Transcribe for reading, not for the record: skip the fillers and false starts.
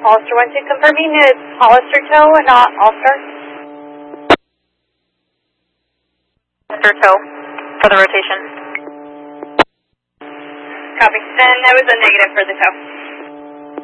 Hollister 1-2 confirming it's Hollister tow and not All-Star. Hollister tow for the rotation. Copy. And that was a negative for the tow.